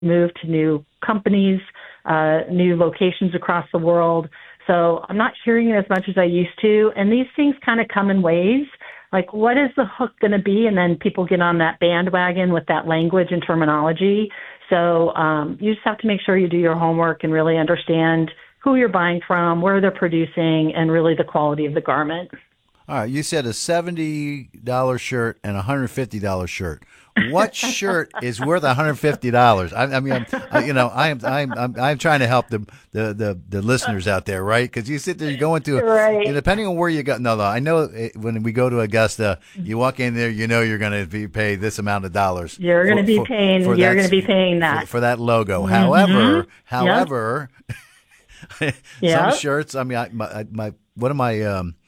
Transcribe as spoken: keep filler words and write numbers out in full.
move to new companies, uh, new locations across the world. So I'm not hearing it as much as I used to. And these things kind of come in waves. Like, what is the hook going to be? And then people get on that bandwagon with that language and terminology. So um, you just have to make sure you do your homework and really understand who you're buying from, where they're producing, and really the quality of the garment. All right, you said a seventy dollars shirt and a one hundred fifty dollars shirt. What shirt is worth one hundred fifty dollars? I, I mean, I'm, I, you know, I'm, I'm, I'm, I'm trying to help the the the, the listeners out there, right? Because you sit there, you go into, right. you know, depending on where you go. No, no, I know it, when we go to Augusta, you walk in there, you know, you're going to be paid this amount of dollars. You're going to be for, paying. For you're going to be paying that for, for that logo. Mm-hmm. However, however, yep. some shirts. I mean, I, my, my one of my um,